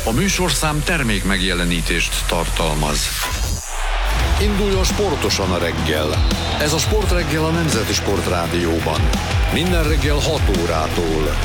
A műsorszám termék megjelenítést tartalmaz. Induljon sportosan a reggel. Ez a Sportreggel a Nemzeti Sportrádióban. Minden reggel 6 órától.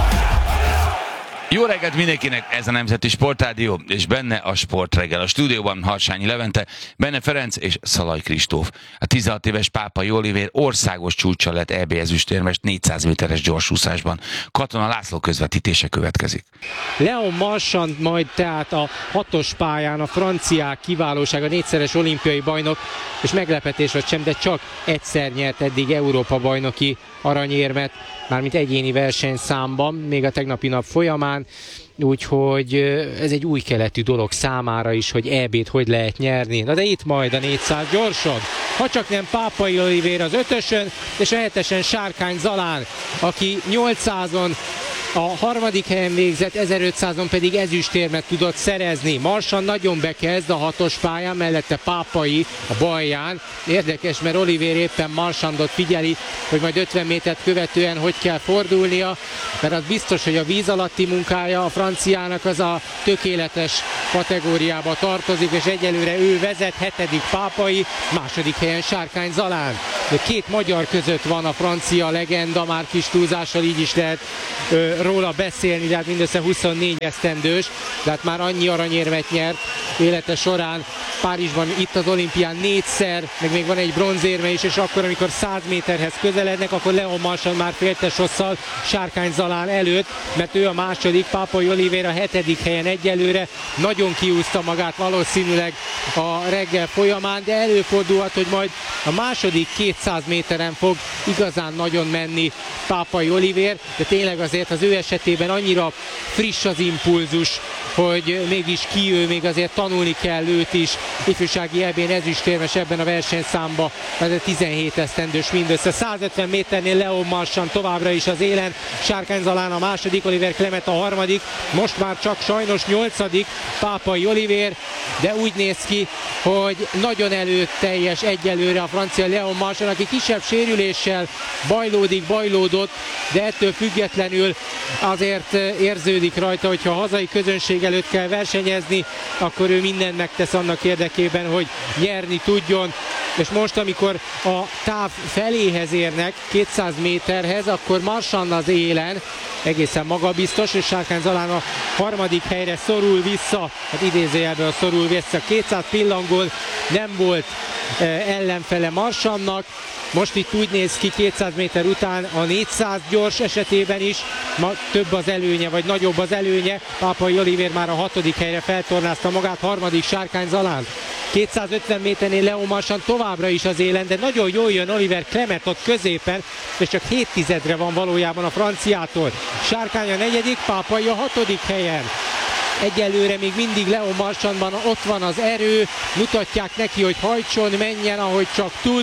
Jó reggelt mindenkinek, ez a Nemzeti Sportrádió, és benne a Sportreggel. A stúdióban Harsányi Levente, Benne Ferenc és Szalai Kristóf. A 16 éves Pápai Olivér országos csúccsal lett EB ezüstérmes 400 méteres gyorsúszásban. Katona László közvetítése következik. Léon Marchand majd tehát a 6-os pályán a franciák kiválósága, 4-szeres olimpiai bajnok, és meglepetés vagy sem, de csak egyszer nyert eddig Európa-bajnoki aranyérmet, mármint egyéni versenyszámban, még a tegnapi nap folyamán, úgyhogy ez egy új keletű dolog számára is, hogy EB-t hogy lehet nyerni. Na de itt majd a 400 gyorson, ha csak nem Pápai Olivér az 5-ösön, és a 7-esen Sárkány Zalán, aki 800-on a harmadik helyen végzett, 1500-on pedig ezüstérmet tudott szerezni. Marchand nagyon bekezd a 6-os pályán, mellette Pápai a balján. Érdekes, mert Olivér éppen Marchandot figyeli, hogy majd 50 métert követően hogy kell fordulnia, mert az biztos, hogy a víz alatti munkája a franciának az a tökéletes kategóriába tartozik, és egyelőre ő vezet, 7. Pápai, második helyen Sárkány Zalán. De két magyar között van a francia legenda, már kis túlzással így is lehet róla beszélni, de hát mindössze 24 esztendős, de hát már annyi aranyérmet nyert élete során. Párizsban, itt az olimpián 4-szer, meg még van egy bronzérme is, és akkor, amikor 100 méterhez közelednek, akkor Léon Marchand már féltes hosszal Sárkány Zalán előtt, mert ő a második, Pápai Olivér a 7. helyen egyelőre. Nagyon kiúzta magát valószínűleg a reggel folyamán, de előfordulhat, hogy majd a második 200 méteren fog igazán nagyon menni Pápai Olivér, de tényleg azért az ő esetében annyira friss az impulzus, hogy mégis ő még azért tanulni kell őt is. Ifjúsági EB-n ezüstérmes ebben a versenyszámban, ez 17 esztendős mindössze. 150 méternél Léon Marchand továbbra is az élen, Sárkány Zalán a második, Oliver Clement a harmadik, most már csak sajnos 8. Pápai Olivér, de úgy néz ki, hogy nagyon előteljes egyelőre a francia Léon Marchand, aki kisebb sérüléssel bajlódott, de ettől függetlenül azért érződik rajta, hogyha a hazai közönség előtt kell versenyezni, akkor ő mindent megtesz annak érdekében, hogy nyerni tudjon. És most, amikor a táv feléhez érnek, 200 méterhez, akkor Marchand az élen, egészen magabiztos, és Sárkány Zalán a harmadik helyre szorul vissza, hát idézőjelben szorul vissza. 200 pillangón nem volt ellenfele Marchandnak. Most itt úgy néz ki 200 méter után a 400 gyors esetében is, ma több az előnye, vagy nagyobb az előnye. Pápai Olivér már a 6. helyre feltornázta magát, harmadik Sárkány Zalán. 250 méternél Léon Marchand továbbra is az élen, de nagyon jól jön Oliver Clement ott középen, és csak 7 van valójában a franciától. Sárkány a 4., Pápai a 6. helyen. Egyelőre még mindig Léon Marchandban ott van az erő, mutatják neki, hogy hajtson, menjen, ahogy csak tud,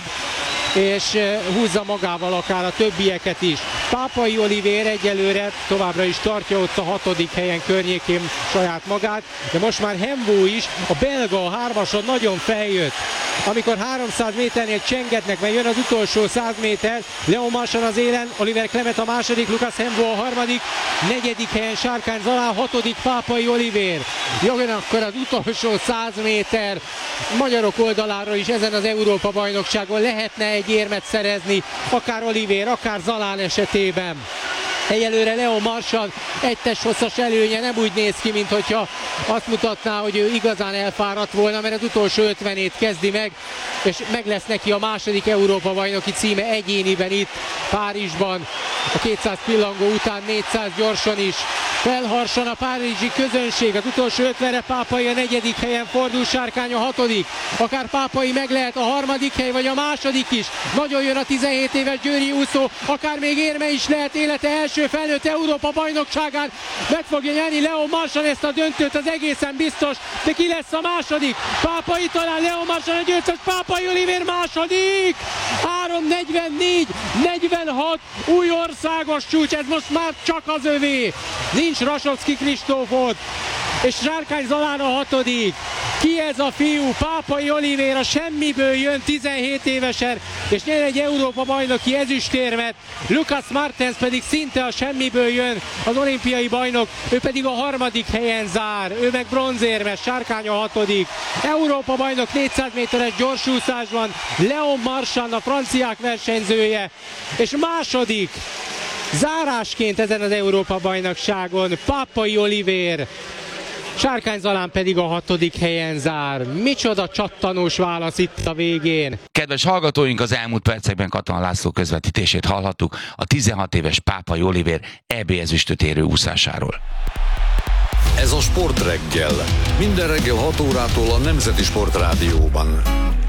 és húzza magával akár a többieket is. Pápai Olivér egyelőre továbbra is tartja ott a 6. helyen környékén saját magát, de most már Henvaux is, a belga a 3-ason nagyon feljött. Amikor 300 méternél csengetnek, mert jön az utolsó 100 méter, Léon Marchand az élen, Oliver Clement a második, Lucas Henvaux a harmadik, 4. helyen Sárkány Zalán, 6. Pápai Olivér. Jön akkor az utolsó 100 méter. Magyarok oldaláról is ezen az Európa-bajnokságon lehetne egy érmet szerezni, akár Olivér, akár Zalán esetében. Egyelőre Léon Marchand egy testhosszas előnye, nem úgy néz ki, mint hogyha azt mutatná, hogy ő igazán elfáradt volna, mert az utolsó 50-ét kezdi meg, és meg lesz neki a második Európa-bajnoki címe egyéniben itt Párizsban. A 200 pillangó után 400 gyorsan is felharsan a párizsi közönség. Az utolsó 50-re Pápai a 4. helyen fordul, Sárkány a 6. Akár Pápai meg lehet a 3. hely, vagy a második is. Nagyon jön a 17 éves győri úszó, akár még érme is lehet élete első felnőtt Európa bajnokságán. Meg fogja nyerni Léon Marchand ezt a döntőt, az egészen biztos, de ki lesz a második? Pápai talán, Léon Marchand a győztes, Pápai Olivér második! 3:44-46, új országos csúcs, ez most már csak az övé. Nincs Rasovszky Kristóf ott, és Sárkány Zalán a 6. Ki ez a fiú? Pápai Olivér a semmiből jön 17 évesen, és nyer egy Európa bajnoki ezüstérmet. Lucas Martens pedig szinte a semmiből jön, az olimpiai bajnok, ő pedig a 3. helyen zár, ő meg bronzérmes, Sárkány a 6. Európa bajnok 400 méteres gyorsúszásban, Leon Marchand a franciák versenyzője, és második zárásként ezen az Európa bajnokságon Pápai Olivér, Sárkány Zalán pedig a 6. helyen zár. Micsoda csattanós válasz itt a végén. Kedves hallgatóink, az elmúlt percekben Katona László közvetítését hallhattuk a 16 éves Pápai Olivér EB ezüstöt érő úszásáról. Ez a Sportreggel. Minden reggel 6 órától a Nemzeti Sportrádióban.